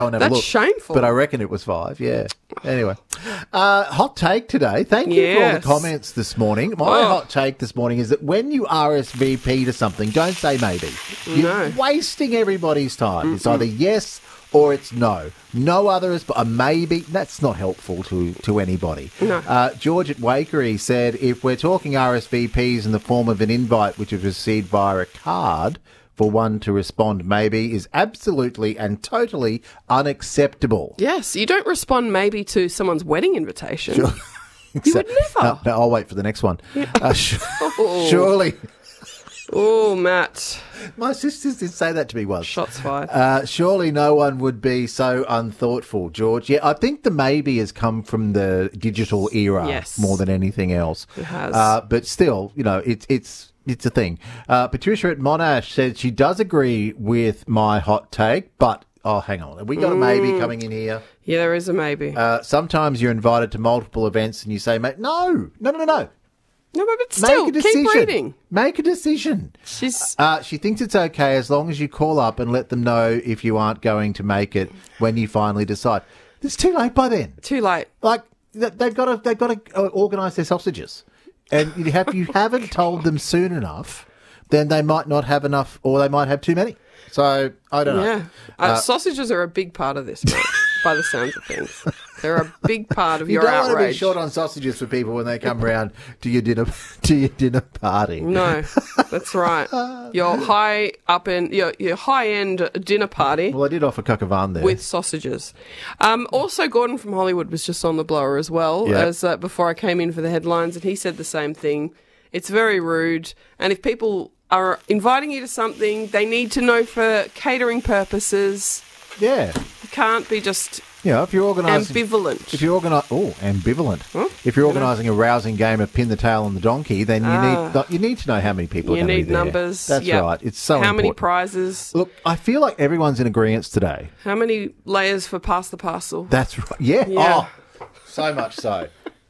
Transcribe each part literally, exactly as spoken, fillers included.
and have That's a look, shameful. But I reckon it was five, yeah. Anyway, uh, hot take today. Thank you Yes. for all the comments this morning. My Oh. hot take this morning is that when you R S V P to something, don't say maybe. You're No. wasting everybody's time. Mm-mm. It's either yes or it's no. No other is a maybe. That's not helpful to, to anybody. No. Uh, George at Wakery said, if we're talking R S V Ps in the form of an invite which is received via a card, for one to respond maybe is absolutely and totally unacceptable. Yes, you don't respond maybe to someone's wedding invitation. Sure. You would never. No, no, I'll wait for the next one. Yeah. Uh, sh- Oh. Surely. Oh, Matt. My sisters did say that to me once. Shots fired. Uh, surely no one would be so unthoughtful, George. Yeah, I think the maybe has come from the digital era Yes. more than anything else. It has. Uh, but still, you know, it, it's it's a thing. Uh, Patricia at Monash said she does agree with my hot take, but, oh, hang on. Have we got a maybe Mm. coming in here? Yeah, there is a maybe. Uh, sometimes you're invited to multiple events and you say, mate, no, no, no, no, no. No, but still, Make a decision. keep reading. Make a decision. She's Uh, she thinks it's okay as long as you call up and let them know if you aren't going to make it when you finally decide. It's too late by then. too late. Like th- they've got to they've got to uh, organise their sausages, and you have you haven't told them soon enough, then they might not have enough, or they might have too many. So I don't know. Yeah. Uh, Uh, sausages are a big part of this, mate, by the sounds of things. They're a big part of You your don't want to be outrage. short on sausages for people when they come round to your dinner to your dinner party. No, that's right. Your high up end, your your high end dinner party Well, I did offer coq au vin there. with sausages. Um, also, Gordon from Hollywood was just on the blower as well Yeah. as uh, before I came in for the headlines, and he said the same thing. It's very rude, and if people are inviting you to something, they need to know for catering purposes. yeah. You can't be just You know, if you're organising... ambivalent. If you're organi- oh, ambivalent. Huh? If you're organising a rousing game of pin the tail on the donkey, then you Ah. need you need to know how many people You are going to need be there. numbers. That's Yep. right. It's so How many important. prizes? Look, I feel like everyone's in agreement today. How many layers for pass the parcel? That's right. Yeah. Yeah. Oh, so much so.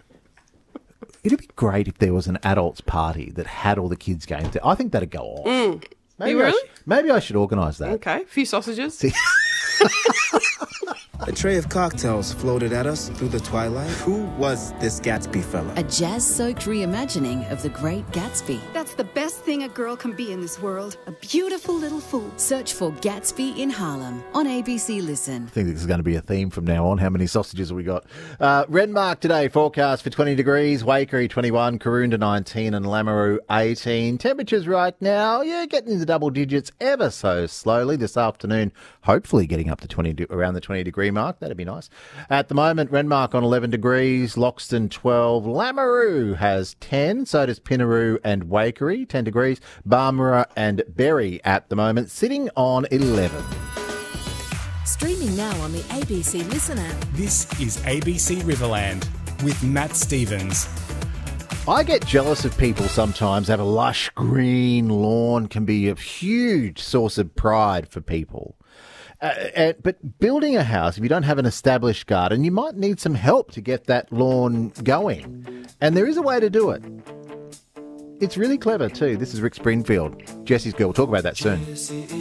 It'd be great if there was an adults party that had all the kids' games there. I think that'd go off. Mm. Maybe You I really? sh- maybe I should organise that. Okay, a few sausages. A tray of cocktails floated at us through the twilight. Who was this Gatsby fella? A jazz-soaked reimagining of The Great Gatsby. That's the best thing a girl can be in this world. A beautiful little fool. Search for Gatsby in Harlem on A B C Listen. I think this is going to be a theme from now on. How many sausages have we got? Uh, Renmark today, forecast for twenty degrees, Waikerie twenty-one, Karoonda nineteen and Lameroo eighteen. Temperatures right now, yeah, getting into double digits ever so slowly. This afternoon, hopefully getting up to twenty, around the twenty degree mark. That'd be nice. At the moment, Renmark on eleven degrees, Loxton twelve, Lameroo has ten, so does Pinaroo and Waikerie, ten degrees, Barmera and Berry at the moment, sitting on eleven. Streaming now on the A B C Listen app. This is A B C Riverland with Matt Stevens. I get jealous of people sometimes. Have a lush green lawn can be a huge source of pride for people. Uh, uh, but building a house, if you don't have an established garden, you might need some help to get that lawn going. And there is a way to do it. It's really clever too. This is Rick Springfield, Jesse's Girl. We'll talk about that soon.